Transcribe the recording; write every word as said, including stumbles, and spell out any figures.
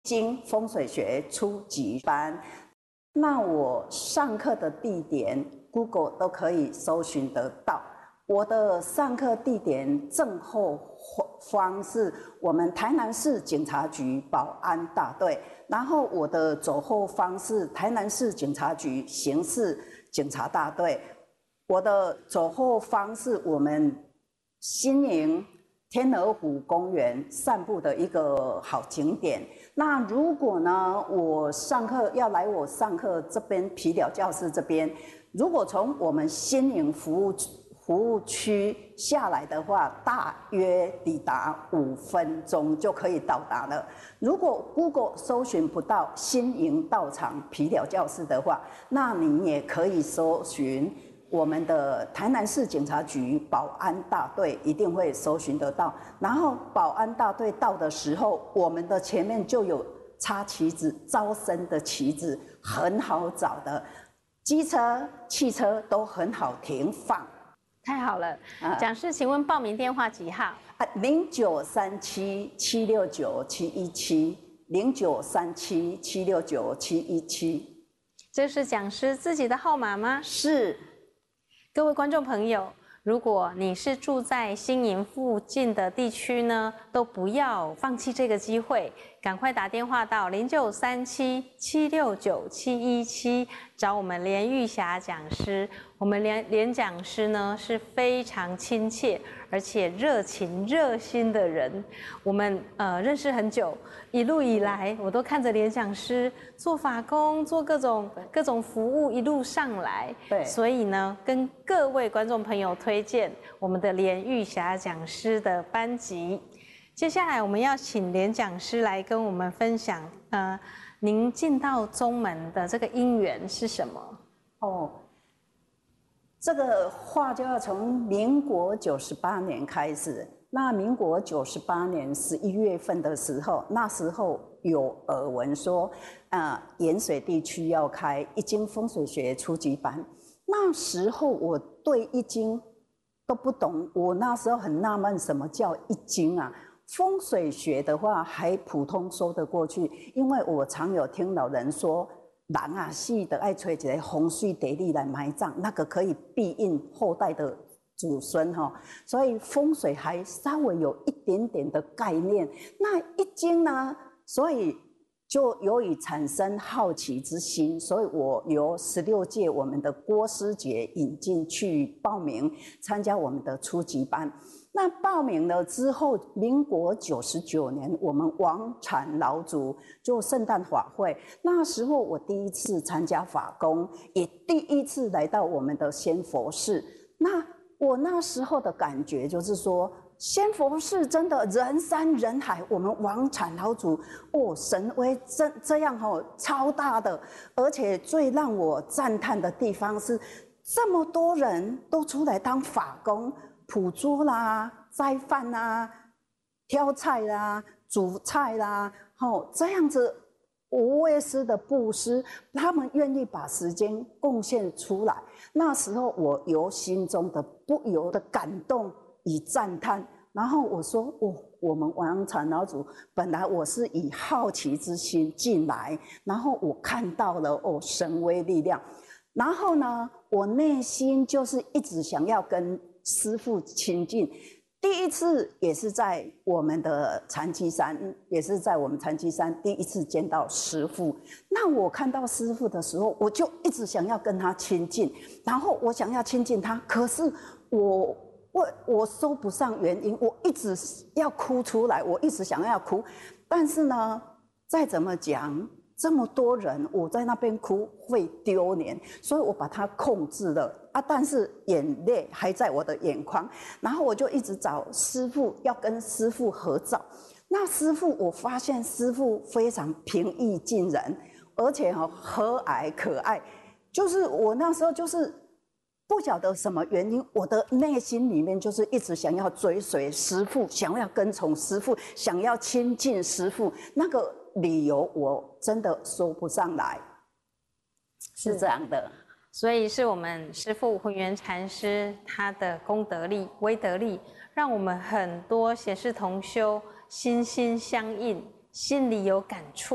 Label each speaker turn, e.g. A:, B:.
A: 经风水学初级班。那我上课的地点 Google 都可以搜寻得到。我的上课地点正后方是我们台南市警察局保安大队，然后我的左后方是台南市警察局刑事警察大队，我的左后方是我们新营天鹅湖公园散步的一个好景点。那如果呢，我上课要来我上课这边皮寮教室这边，如果从我们新营服务服务区下来的话，大约抵达五分钟就可以到达了。如果 Google 搜寻不到新营道场皮寮教室的话，那你也可以搜寻我们的台南市警察局保安大队，一定会搜寻得到。然后保安大队到的时候，我们的前面就有插旗子招生的旗子，很好找的，机车、汽车都很好停放。
B: 太好了，讲师，请问报名电话几号？
A: 啊，零九三七七六九七一七，零九三七七六九七一七。
B: 这是讲师自己的号码吗？
A: 是。
B: 各位观众朋友，如果你是住在新营附近的地区呢，都不要放弃这个机会，赶快打电话到零九三七七六九七一七找我们连玉霞讲师。我们连连讲师呢是非常亲切而且热情热心的人，我们呃认识很久，一路以来我都看着连讲师做法工，做各种各种服务一路上来，
A: 对，
B: 所以呢跟各位观众朋友推荐我们的连玉霞讲师的班级。接下来我们要请连讲师来跟我们分享，呃，您进到宗门的这个因缘是什么？
A: 哦。这个话就要从民国九十八年开始。那民国九十八年十一月份的时候，那时候有耳闻说，呃，盐水地区要开易经风水学初级班。那时候我对易经都不懂，我那时候很纳闷，什么叫易经啊？风水学的话还普通说得过去，因为我常有听老人说，人啊死的爱找一个风水地理来埋葬，那个可以庇荫后代的祖孙哈，所以风水还稍微有一点点的概念。那易经呢，所以就由于产生好奇之心，所以我由十六届我们的郭师姐引进去报名参加我们的初级班。那报名了之后，民国九十九年，我们王产老祖做圣诞法会，那时候我第一次参加法工，也第一次来到我们的仙佛寺。那我那时候的感觉就是说，仙佛寺真的人山人海，我们王产老祖哦，神威这这样哦，超大的，而且最让我赞叹的地方是，这么多人都出来当法工。普桌啦、斋饭啦、挑菜啦、煮菜啦，哦，这样子无畏施的布施，他们愿意把时间贡献出来。那时候我由心中的不由的感动与赞叹。然后我说：“哦，我们王产老祖本来我是以好奇之心进来，然后我看到了哦神威力量，然后呢，我内心就是一直想要跟师父亲近。第一次也是在我们的禅机山，也是在我们禅机山第一次见到师父。那我看到师父的时候，我就一直想要跟他亲近，然后我想要亲近他，可是我我我说不上原因，我一直要哭出来，我一直想要哭，但是呢，再怎么讲，这么多人，我在那边哭会丢脸，所以我把它控制了啊。但是眼泪还在我的眼眶，然后我就一直找师父，要跟师父合照。那师父，我发现师父非常平易近人，而且哈和蔼可爱。就是我那时候就是不晓得什么原因，我的内心里面就是一直想要追随师父，想要跟从师父，想要亲近师父，那个理由我真的说不上来，是这样的。
B: 所以是我们师父浑元禅师他的功德力、威德力，让我们很多显示同修心心相印，心里有感触。